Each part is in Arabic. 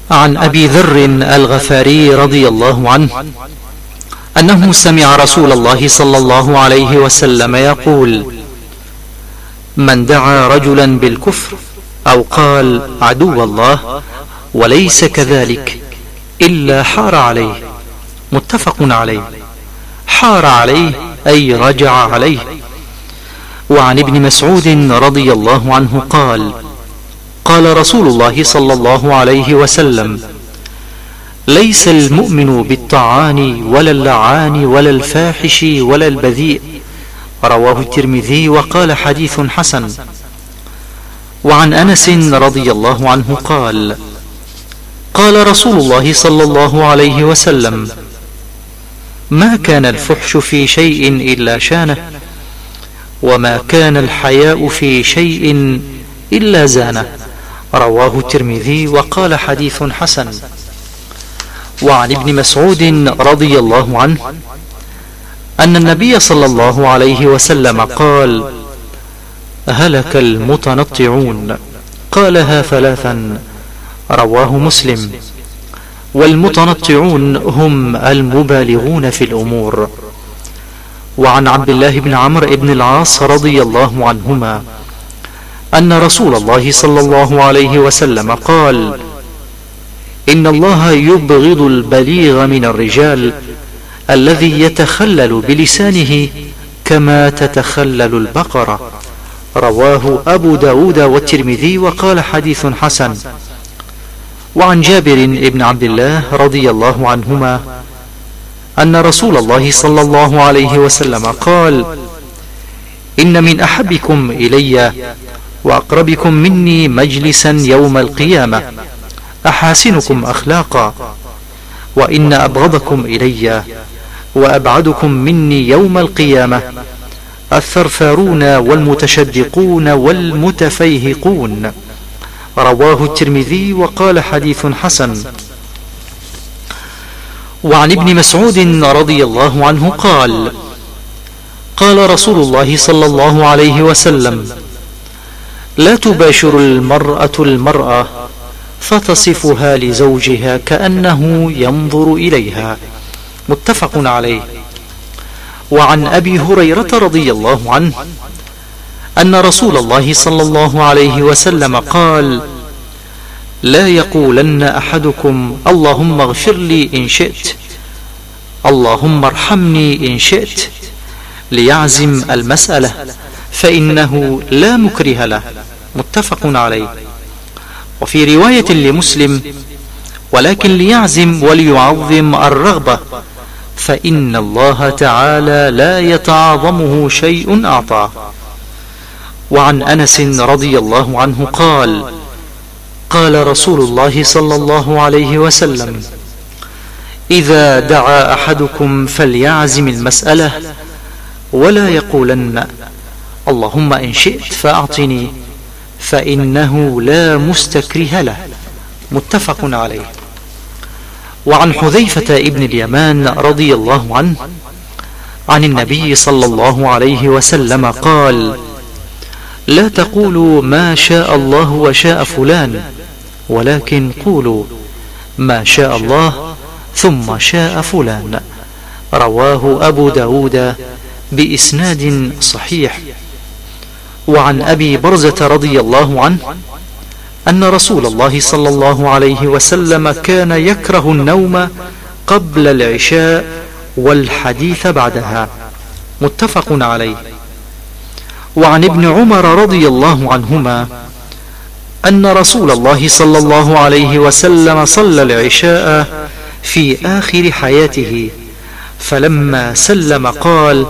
عن أبي ذر الغفاري رضي الله عنه أنه سمع رسول الله صلى الله عليه وسلم يقول: من دعا رجلا بالكفر أو قال عدو الله وليس كذلك إلا حار عليه. متفق عليه. حار عليه أي رجع عليه. وعن ابن مسعود رضي الله عنه قال: قال رسول الله صلى الله عليه وسلم: ليس المؤمن بالطعان ولا اللعان ولا الفاحش ولا البذيء. رواه الترمذي وقال حديث حسن. وعن أنس رضي الله عنه قال: قال رسول الله صلى الله عليه وسلم: ما كان الفحش في شيء إلا شانه، وما كان الحياء في شيء إلا زانه. رواه الترمذي وقال حديث حسن. وعن ابن مسعود رضي الله عنه أن النبي صلى الله عليه وسلم قال: هلك المتنطعون. قالها ثلاثا. رواه مسلم. والمتنطعون هم المبالغون في الأمور. وعن عبد الله بن عمرو بن العاص رضي الله عنهما أن رسول الله صلى الله عليه وسلم قال: إن الله يبغض البليغ من الرجال الذي يتخلل بلسانه كما تتخلل البقرة. رواه أبو داود والترمذي وقال حديث حسن. وعن جابر بن عبد الله رضي الله عنهما أن رسول الله صلى الله عليه وسلم قال: إن من أحبكم إلي وأقربكم مني مجلسا يوم القيامة أحاسنكم أخلاقا، وإن أبغضكم إلي وأبعدكم مني يوم القيامة الثرثارون والمتشدقون والمتفيهقون. رواه الترمذي وقال حديث حسن. وعن ابن مسعود رضي الله عنه قال: قال رسول الله صلى الله عليه وسلم: لا تباشر المرأة المرأة فتصفها لزوجها كأنه ينظر إليها. متفق عليه. وعن أبي هريرة رضي الله عنه أن رسول الله صلى الله عليه وسلم قال: لا يقولن أحدكم اللهم اغفر لي إن شئت، اللهم ارحمني إن شئت، ليعزم المسألة فإنه لا مكره له. متفق عليه. وفي رواية لمسلم: ولكن ليعزم وليعظم الرغبة، فإن الله تعالى لا يتعاظمه شيء أعطاه. وعن أنس رضي الله عنه قال: قال رسول الله صلى الله عليه وسلم: إذا دعا أحدكم فليعزم المسألة ولا يقولن اللهم إن شئت فأعطني، فإنه لا مستكره له. متفق عليه. وعن حذيفة ابن اليمان رضي الله عنه عن النبي صلى الله عليه وسلم قال: لا تقولوا ما شاء الله وشاء فلان، ولكن قولوا ما شاء الله ثم شاء فلان. رواه أبو داود بإسناد صحيح. وعن أبي برزة رضي الله عنه أن رسول الله صلى الله عليه وسلم كان يكره النوم قبل العشاء والحديث بعدها. متفق عليه. وعن ابن عمر رضي الله عنهما أن رسول الله صلى الله عليه وسلم صلى العشاء في آخر حياته، فلما سلم قال: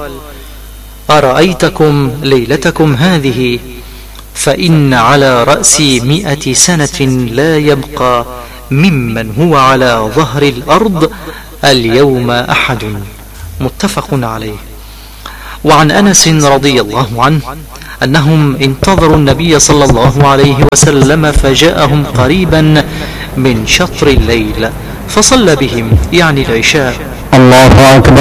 أرأيتكم ليلتكم هذه، فإن على رأسي 100 سنة لا يبقى ممن هو على ظهر الأرض اليوم أحد. متفق عليه. وعن أنس رضي الله عنه أنهم انتظروا النبي صلى الله عليه وسلم فجاءهم قريبا من شطر الليل فصلى بهم، يعني العشاء. الله أكبر.